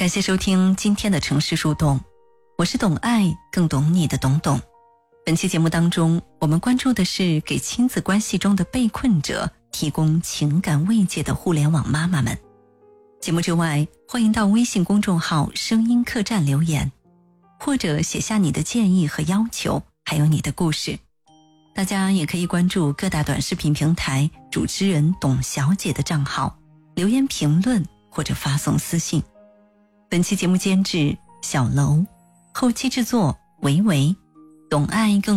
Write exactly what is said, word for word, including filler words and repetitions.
感谢收听今天的城市树洞，我是懂爱更懂你的懂懂。本期节目当中，我们关注的是给亲子关系中的被困者提供情感慰藉的互联网妈妈们。节目之外，欢迎到微信公众号声音客栈留言，或者写下你的建议和要求，还有你的故事。大家也可以关注各大短视频平台主持人董小姐的账号，留言评论或者发送私信。本期节目监制小楼，后期制作维维，懂爱更